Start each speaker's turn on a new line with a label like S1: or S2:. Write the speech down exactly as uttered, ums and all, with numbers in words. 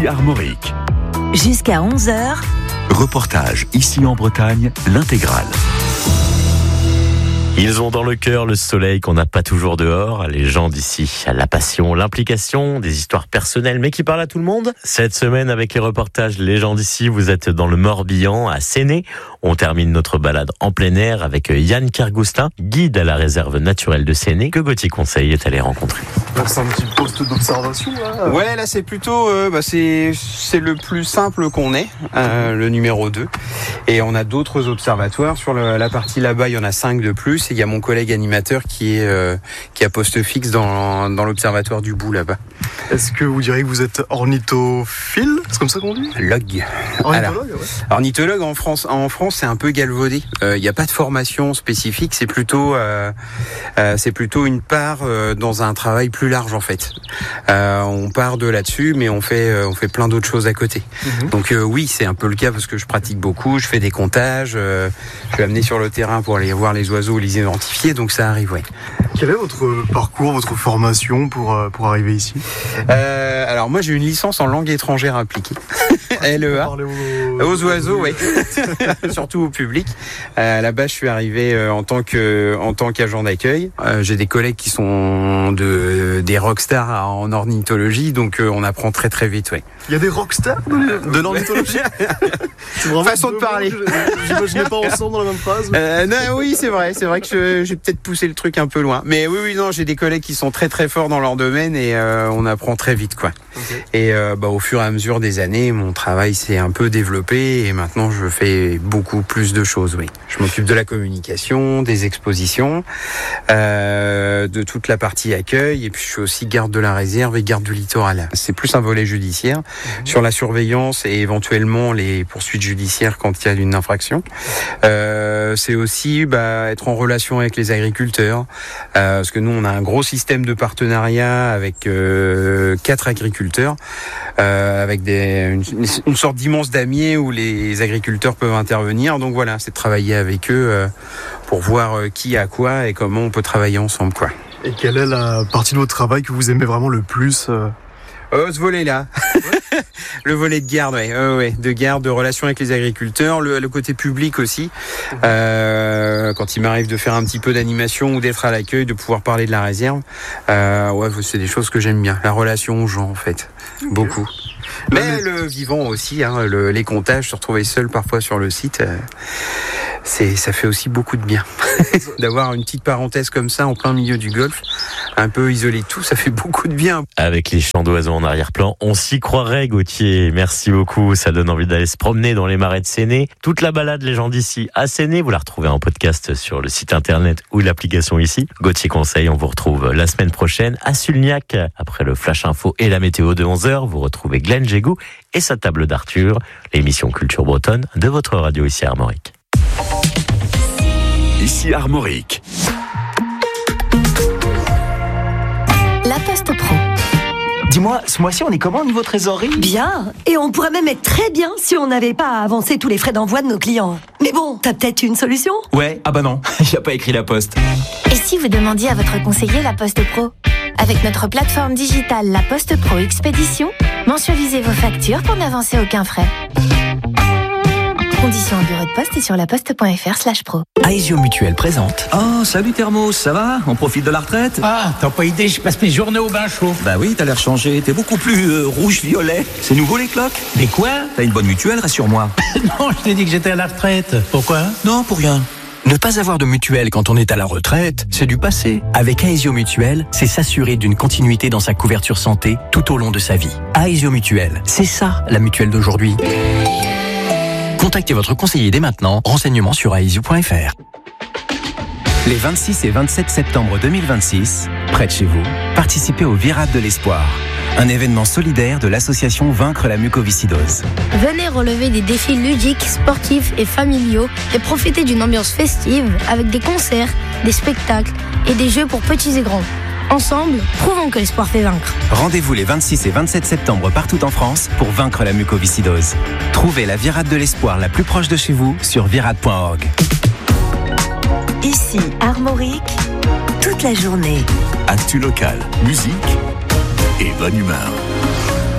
S1: Ici Armorique.
S2: Jusqu'à onze heures.
S1: Reportage ici en Bretagne, l'intégrale.
S3: Ils ont dans le cœur le soleil qu'on n'a pas toujours dehors, les gens d'ici, la passion, l'implication, des histoires personnelles mais qui parlent à tout le monde. Cette semaine avec les reportages Les gens d'ici, vous êtes dans le Morbihan, à Séné. On termine notre balade en plein air avec Yann Kergoustin, guide à la réserve naturelle de Séné, que Gauthier Conseil est allé rencontrer.
S4: Là, c'est un petit poste d'observation là.
S5: Ouais, là c'est plutôt, euh, bah, c'est c'est le plus simple qu'on ait, euh, le numéro deux. Et on a d'autres observatoires sur le, la partie là-bas. Il y en a cinq de plus. Et il y a mon collègue animateur qui est euh, qui a poste fixe dans dans l'observatoire du Bout là-bas.
S4: Est-ce que vous diriez que vous êtes ornithophile? C'est comme ça qu'on dit?
S5: Log.
S4: Ornithologue, ouais.
S5: Ornithologue en France, en France c'est un peu galvaudé. Il euh, n'y a pas de formation spécifique. C'est plutôt euh, euh, c'est plutôt une part euh, dans un travail plus large en fait. Euh, on part de là-dessus, mais on fait euh, on fait plein d'autres choses à côté. Mm-hmm. Donc euh, oui, c'est un peu le cas parce que je pratique beaucoup. Je fais des comptages. Euh, je suis amené sur le terrain pour aller voir les oiseaux, les identifier. Donc ça arrive, ouais.
S4: Quel est votre parcours, votre formation pour pour arriver ici?
S5: Euh, alors moi j'ai une licence en langue étrangère appliquée, L E A, aux, aux oiseaux, oui, surtout au public. Euh, là-bas je suis arrivé euh, en tant que en tant qu'agent d'accueil. Euh, j'ai des collègues qui sont de des rockstars en ornithologie, donc euh, on apprend très très vite, ouais.
S4: Il y a des rockstars de, de l'ornithologie.
S5: C'est vraiment façon de parler.
S4: J'imaginais pas ensemble dans la même phrase.
S5: Euh, non, oui, c'est vrai, c'est vrai que je, j'ai peut-être poussé le truc un peu loin. Mais oui, oui, non, j'ai des collègues qui sont très très forts dans leur domaine et euh, on apprend très vite, quoi. Okay. Et euh, bah, au fur et à mesure des années, mon travail s'est un peu développé et maintenant je fais beaucoup plus de choses, oui. Je m'occupe de la communication, des expositions, euh, de toute la partie accueil et puis je suis aussi garde de la réserve et garde du littoral. C'est plus un volet judiciaire mmh. sur la surveillance et éventuellement les poursuites judiciaires quand il y a une infraction. Euh, c'est aussi bah, être en relation avec les agriculteurs euh, parce que nous on a un gros système de partenariat avec euh, quatre agriculteurs euh, avec des, une, une sorte d'immense damier où les agriculteurs peuvent intervenir. Donc voilà, c'est de travailler avec eux euh, pour voir euh, qui a quoi et comment on peut travailler ensemble, quoi.
S4: Et quelle est la partie de votre travail que vous aimez vraiment le plus euh...
S5: Euh, ce volet-là, ouais. Le volet de garde, ouais, euh, ouais, de garde, de relation avec les agriculteurs, le, le côté public aussi. Euh, quand il m'arrive de faire un petit peu d'animation ou d'être à l'accueil, de pouvoir parler de la réserve, euh, ouais, c'est des choses que j'aime bien. La relation aux gens, en fait, okay. Beaucoup. Mais, mais le vivant aussi, hein, le, les comptages, se retrouver seul parfois sur le site, euh, c'est, ça fait aussi beaucoup de bien. D'avoir une petite parenthèse comme ça en plein milieu du golfe, un peu isolé de tout, ça fait beaucoup de bien.
S3: Avec les chants d'oiseaux en arrière-plan, on s'y croirait, Gauthier. Merci beaucoup, ça donne envie d'aller se promener dans les marais de Séné. Toute la balade Les gens d'ici à Séné, vous la retrouvez en podcast sur le site internet ou l'application ici. Gauthier Conseil, on vous retrouve la semaine prochaine à Sulniac. Après le Flash Info et la météo de onze heures, vous retrouvez Glenn Jégou et sa table d'Arthur, l'émission Culture Bretonne de votre radio ici à Armorique.
S1: Ici Armorique.
S2: La Poste Pro.
S6: Dis-moi, ce mois-ci, on est comment au niveau trésorerie?
S7: Bien, et on pourrait même être très bien si on n'avait pas à avancer tous les frais d'envoi de nos clients. Mais bon, t'as peut-être une solution?
S6: Ouais, ah bah non, il a pas écrit la Poste.
S8: Et si vous demandiez à votre conseiller la Poste Pro? Avec notre plateforme digitale La Poste Pro Expédition, mensualisez vos factures pour n'avancer aucun frais. Conditions en bureau de poste et sur laposte.fr slash pro.
S9: Aesio Mutuelle présente.
S10: Oh, salut Thermos, ça va? On profite de la retraite?
S11: Ah, t'as pas idée, je passe mes journées au bain chaud.
S10: Bah oui, t'as l'air changé, t'es beaucoup plus euh, rouge-violet. C'est nouveau les cloques?
S11: Mais quoi?
S10: T'as une bonne mutuelle, rassure-moi.
S11: Non, je t'ai dit que j'étais à la retraite. Pourquoi?
S10: Non, pour rien.
S9: Ne pas avoir de mutuelle quand on est à la retraite, c'est du passé. Avec Aesio Mutuelle, c'est s'assurer d'une continuité dans sa couverture santé tout au long de sa vie. Aesio Mutuelle, c'est ça la mutuelle d'aujourd'hui. Contactez votre conseiller dès maintenant. Renseignements sur aesio point f r.
S12: Les vingt-six et vingt-sept septembre deux mille vingt-six, près de chez vous, participez au Virade de l'Espoir, un événement solidaire de l'association Vaincre la mucoviscidose.
S13: Venez relever des défis ludiques, sportifs et familiaux et profiter d'une ambiance festive avec des concerts, des spectacles et des jeux pour petits et grands. Ensemble, prouvons que l'espoir fait vaincre.
S12: Rendez-vous les vingt-six et vingt-sept septembre partout en France pour vaincre la mucoviscidose. Trouvez la Virade de l'Espoir la plus proche de chez vous sur virade point org.
S2: Ici, Armorique, toute la journée.
S1: Actu local, musique et bonne humeur.